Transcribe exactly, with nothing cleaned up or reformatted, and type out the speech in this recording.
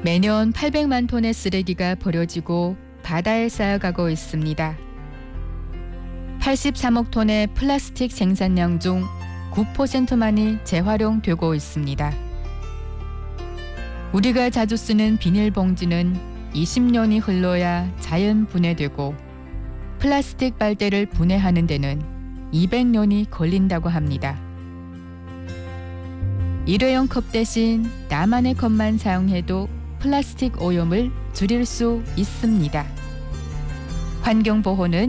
매년 팔백만 톤의 쓰레기가 버려지고 바다에 쌓여가고 있습니다. 팔십삼억 톤의 플라스틱 생산량 중 구 퍼센트만이 재활용되고 있습니다. 우리가 자주 쓰는 비닐봉지는 이십 년이 흘러야 자연 분해되고 플라스틱 빨대를 분해하는 데는 이백 년이 걸린다고 합니다. 일회용 컵 대신 나만의 컵만 사용해도 플라스틱 오염을 줄일 수 있습니다. 환경보호는